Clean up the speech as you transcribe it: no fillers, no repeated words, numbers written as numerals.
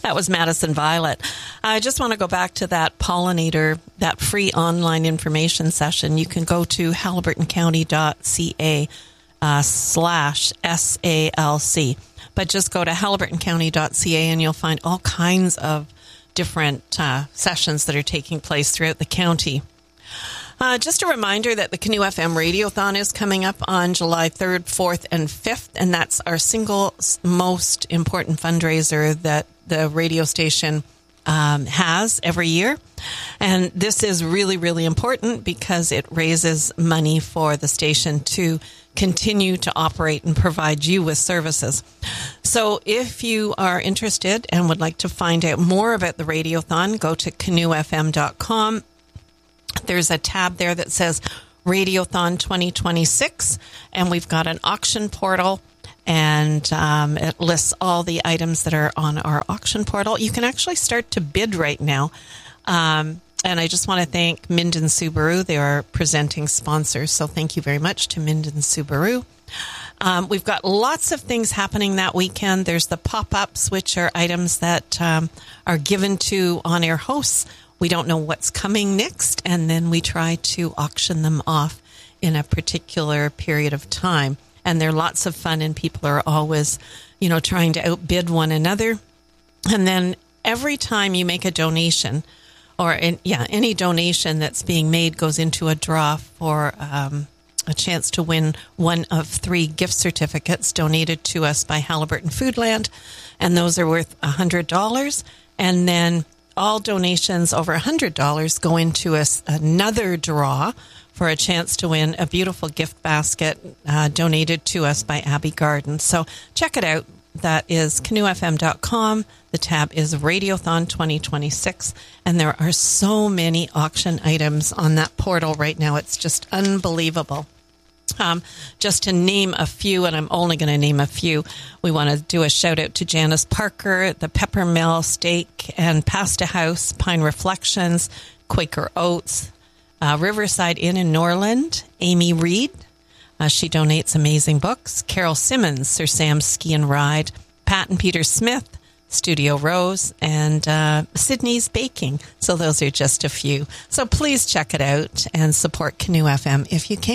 That was Madison Violet. I just want to go back to that pollinator, that free online information session. You can go to haliburtoncounty.ca /SALC. But just go to haliburtoncounty.ca and you'll find all kinds of different sessions that are taking place throughout the county. Just a reminder that the Canoe FM Radiothon is coming up on July 3rd, 4th, and 5th, and that's our single most important fundraiser that the radio station has every year. And this is really, really important because it raises money for the station to continue to operate and provide you with services. So if you are interested and would like to find out more about the Radiothon, go to canoefm.com. There's a tab there that says Radiothon 2026, and we've got an auction portal, and it lists all the items that are on our auction portal. You can actually start to bid right now. And I just want to thank Minden Subaru. They are presenting sponsors, so thank you very much to Minden Subaru. We've got lots of things happening that weekend. There's the pop-ups, which are items that are given to on-air hosts. We don't know what's coming next, and then we try to auction them off in a particular period of time. And they're lots of fun, and people are always, trying to outbid one another. And then every time you make a donation, any donation that's being made goes into a draw for a chance to win one of 3 gift certificates donated to us by Haliburton Foodland, and those are worth $100. And then all donations over $100 go into another draw for a chance to win a beautiful gift basket donated to us by Abbey Garden. So check it out. That is canoefm.com. The tab is Radiothon 2026, and there are so many auction items on that portal right now. It's just unbelievable. Just to name a few, and I'm only going to name a few, we want to do a shout out to Janice Parker, the Peppermill Steak and Pasta House, Pine Reflections, Quaker Oats, Riverside Inn in Norland, Amy Reed. She donates amazing books. Carol Simmons, Sir Sam's Ski and Ride, Pat and Peter Smith, Studio Rose, and Sydney's Baking. So those are just a few. So please check it out and support Canoe FM if you can.